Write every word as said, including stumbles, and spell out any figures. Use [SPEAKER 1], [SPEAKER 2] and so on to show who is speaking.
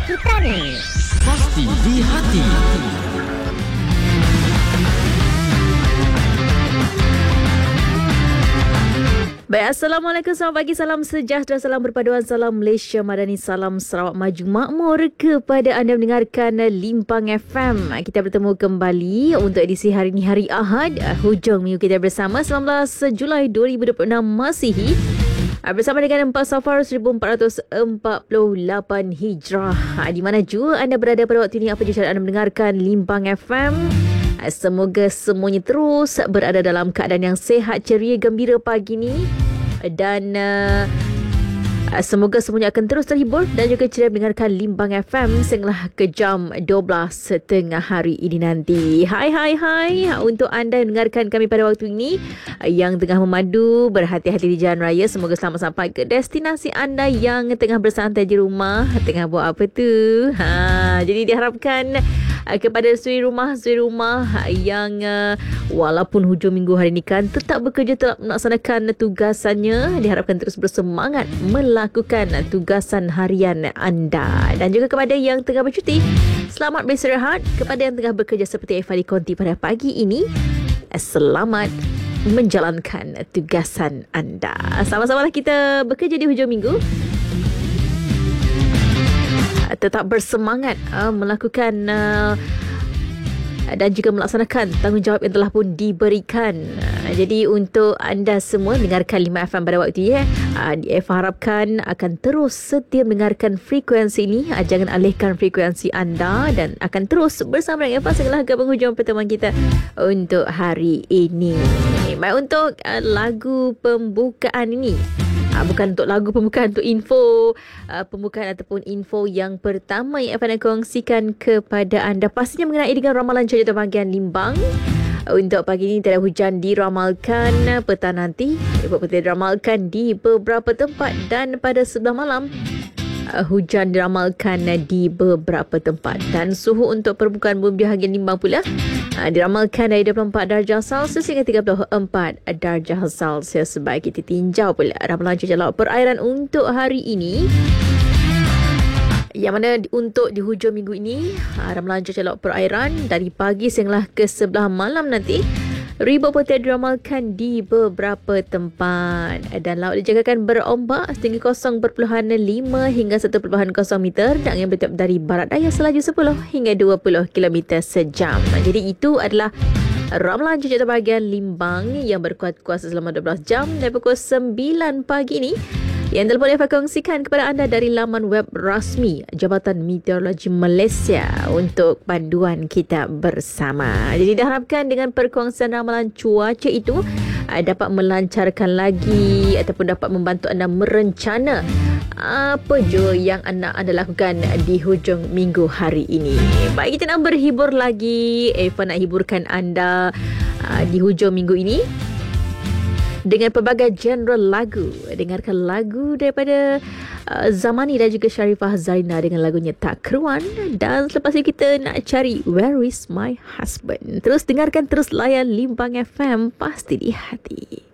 [SPEAKER 1] kita ni.
[SPEAKER 2] Pasti di hati.
[SPEAKER 3] Baik, Assalamualaikum, selamat pagi, salam sejahtera, salam berpaduan, salam Malaysia Madani, salam Sarawak Maju Makmur kepada anda mendengarkan Limpang F M. Kita bertemu kembali untuk edisi hari ini, hari Ahad, hujung minggu kita bersama, sembilan belas Julai dua ribu dua puluh enam Masihi. Bersama dengan empat Safar seribu empat ratus empat puluh lapan Hijrah. Di mana jua anda berada pada waktu ini, apa je cara anda mendengarkan Limpang F M. Semoga semuanya terus berada dalam keadaan yang sehat, ceria, gembira pagi ni. Dan uh, semoga semuanya akan terus terhibur dan juga ceria mendengarkan Limpang F M sehinggalah ke jam dua belas setengah hari ini nanti. Hai, hai, hai. Untuk anda yang mendengarkan kami pada waktu ini, yang tengah memadu, berhati-hati di jalan raya. Semoga selamat sampai ke destinasi anda. Yang tengah bersantai di rumah, tengah buat apa tu? Ha, jadi diharapkan kepada suri rumah, suri rumah yang uh, walaupun hujung minggu hari ini kan tetap bekerja, tetap melaksanakan tugasannya, diharapkan terus bersemangat melakukan tugasan harian anda. Dan juga kepada yang tengah bercuti, selamat beristirahat. Kepada yang tengah bekerja seperti Eva di Konti pada pagi ini, selamat menjalankan tugasan anda. Sama-samalah kita bekerja di hujung minggu, tetap bersemangat uh, melakukan uh, dan juga melaksanakan tanggungjawab yang telah pun diberikan. Uh, jadi untuk anda semua mendengarkan lima F M pada waktu ini, uh, Eva harapkan akan terus setia mendengarkan frekuensi ini. Uh, jangan alihkan frekuensi anda dan akan terus bersama dengan Eva sehinggalah ke penghujung pertemuan kita untuk hari ini. Baik, untuk uh, lagu pembukaan ini, Uh, bukan untuk lagu pembukaan, untuk info uh, pembukaan ataupun info yang pertama yang akan aku kongsikan kepada anda pastinya mengenai dengan ramalan cuaca di bahagian Limbang. Uh, untuk pagi ini tiada hujan diramalkan, petang nanti ibu putih diramalkan di beberapa tempat, dan pada sebelah malam uh, hujan diramalkan di beberapa tempat. Dan suhu untuk permukaan bumi bahagian Limbang pula Uh, diramalkan dari dua puluh empat darjah Celsius hingga tiga puluh empat darjah Celsius. Baik, kita tinjau pula ramalan cuaca laut perairan untuk hari ini. Yang mana untuk di hujung minggu ini, uh, ramalan cuaca laut perairan dari pagi sehinggalah ke sebelah malam nanti, ribuan potel diramalkan di beberapa tempat, dan laut dijagakan berombak setinggi kosong perpuluhan lima hingga satu perpuluhan kosong meter dan yang bertiup dari barat daya selaju sepuluh hingga dua puluh kilometer sejam. Jadi itu adalah ramalan cuaca bahagian Limbang yang berkuat kuasa selama dua belas jam dari pukul sembilan pagi ini, yang telah boleh kongsikan kepada anda dari laman web rasmi Jabatan Meteorologi Malaysia untuk panduan kita bersama. Jadi diharapkan dengan perkongsian ramalan cuaca itu dapat melancarkan lagi ataupun dapat membantu anda merencana apa je yang anda anda lakukan di hujung minggu hari ini. Baik, kita nak berhibur lagi. Eva nak hiburkan anda uh, di hujung minggu ini dengan pelbagai genre lagu. Dengarkan lagu daripada uh, Zamani dan juga Sharifah Zaina dengan lagunya Tak Keruan. Dan selepas itu kita nak cari Where Is My Husband. Terus dengarkan, terus layan Limpang F M, pasti di hati.